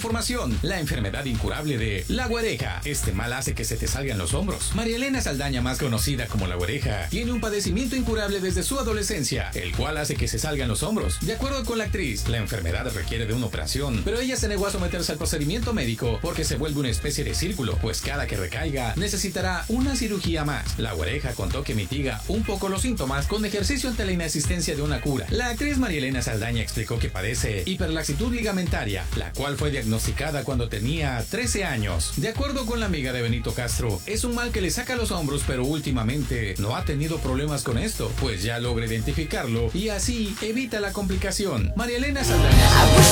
información. La enfermedad incurable de la güereja. Este mal hace que se te salgan los hombros. María Elena Saldaña, más conocida como la güereja, tiene un padecimiento incurable desde su adolescencia, el cual hace que se salgan los hombros. De acuerdo con la actriz, la enfermedad requiere de una operación, pero ella se negó a someterse al procedimiento médico porque se vuelve una especie de círculo, pues cada que recaiga necesitará una cirugía más. La güereja contó que mitiga un poco los síntomas con ejercicio ante la inexistencia de una cura. La actriz María Elena Saldaña explicó que padece hiperlaxitud ligamentaria, la cual fue diagnosticada cuando tenía 13 años. De acuerdo con la amiga de Benito Castro, es un mal que le saca los hombros, pero últimamente no ha tenido problemas con esto, pues ya logra identificarlo y así evita la complicación. María Elena Saldaña